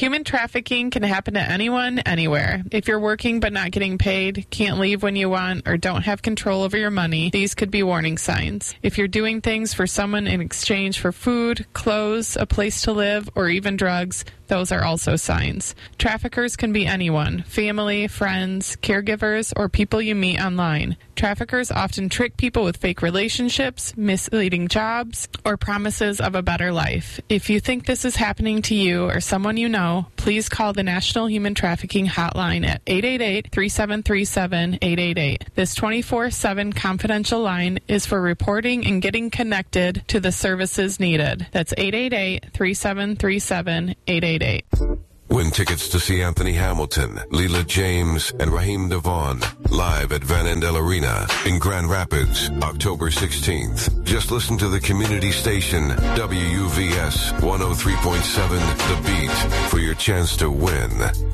Human trafficking can happen to anyone, anywhere. If you're working but not getting paid, can't leave when you want, or don't have control over your money, these could be warning signs. If you're doing things for someone in exchange for food, clothes, a place to live, or even drugs, those are also signs. Traffickers can be anyone, family, friends, caregivers, or people you meet online. Traffickers often trick people with fake relationships, misleading jobs, or promises of a better life. If you think this is happening to you or someone you know, please call the National Human Trafficking Hotline at 888-3737-888. This 24/7 confidential line is for reporting and getting connected to the services needed. That's 888-3737-888. Win tickets to see Anthony Hamilton, Leela James, and Raheem Devon live at Van Andel Arena in Grand Rapids, October 16th. Just listen to the community station WUVS 103.7 The Beat for your chance to win.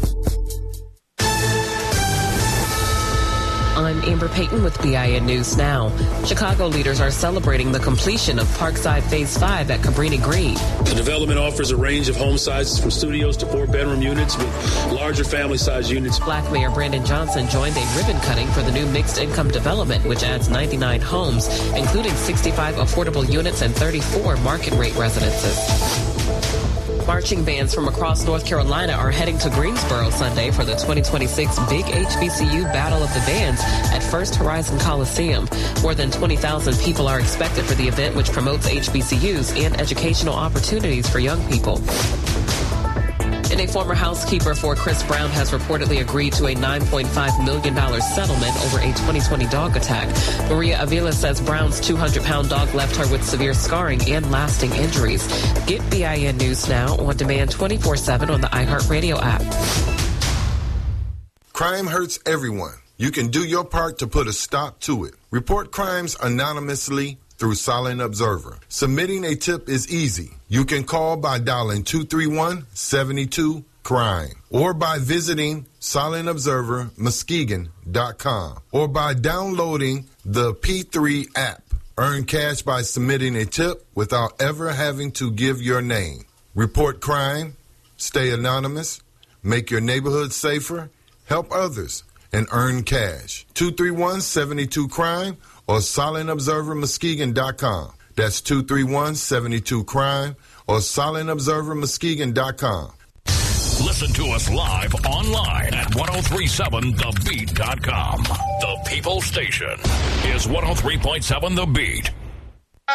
I'm Amber Payton with BIN News Now. Chicago leaders are celebrating the completion of Parkside Phase 5 at Cabrini Green. The development offers a range of home sizes from studios to 4-bedroom units with larger family-size units. Black Mayor Brandon Johnson joined a ribbon cutting for the new mixed-income development, which adds 99 homes, including 65 affordable units and 34 market-rate residences. Marching bands from across North Carolina are heading to Greensboro Sunday for the 2026 Big HBCU Battle of the Bands at First Horizon Coliseum. More than 20,000 people are expected for the event, which promotes HBCUs and educational opportunities for young people. And a former housekeeper for Chris Brown has reportedly agreed to a $9.5 million settlement over a 2020 dog attack. Maria Avila says Brown's 200-pound dog left her with severe scarring and lasting injuries. Get BIN News Now on demand 24/7 on the iHeartRadio app. Crime hurts everyone. You can do your part to put a stop to it. Report crimes anonymously through Silent Observer. Submitting a tip is easy. You can call by dialing 231-72-CRIME or by visiting silentobservermuskegon.com or by downloading the P3 app. Earn cash by submitting a tip without ever having to give your name. Report crime, stay anonymous, make your neighborhood safer, help others, and earn cash. 231-72-CRIME or silentobservermuskegon.com. That's 231-72-CRIME or silentobservermuskegon.com. Listen to us live online at 1037thebeat.com. The People Station is 103.7 The Beat.